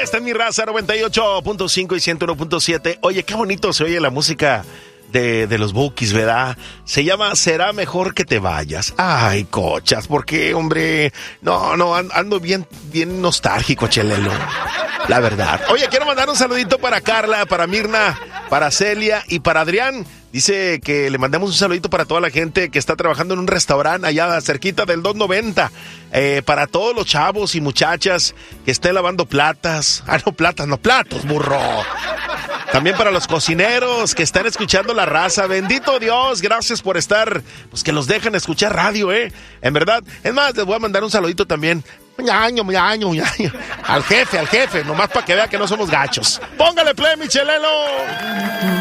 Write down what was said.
Esta es mi raza 98.5 y 101.7. Oye, qué bonito se oye la música de los Bukis, ¿verdad? Se llama Será Mejor Que Te Vayas. Ay, cochas, ¿por qué, hombre? No, ando bien nostálgico, Chelelo. La verdad. Oye, quiero mandar un saludito para Carla, para Mirna, para Celia y para Adrián. Dice que le mandamos un saludito para toda la gente que está trabajando en un restaurante allá cerquita del 290. Para todos los chavos y muchachas que estén lavando platas. Platos, burro. También para los cocineros que están escuchando la raza. Bendito Dios, gracias por estar, pues que los dejan escuchar radio, en verdad. Es más, les voy a mandar un saludito también. Al jefe, nomás para que vea que no somos gachos. Póngale play, mi Chelelo.